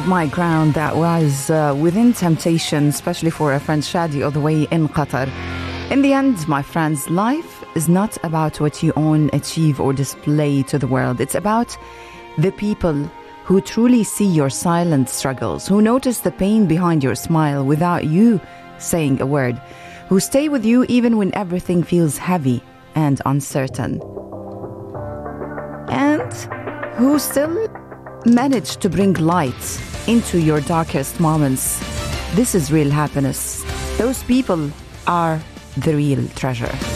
hold my ground. That was Within Temptation, especially for a friend Shadi all the way in Qatar. In the end, my friends, life is not about what you own, achieve, or display to the world. It's about the people who truly see your silent struggles, who notice the pain behind your smile without you saying a word, who stay with you even when everything feels heavy and uncertain, and who still manage to bring light into your darkest moments. This is real happiness. Those people are the real treasure.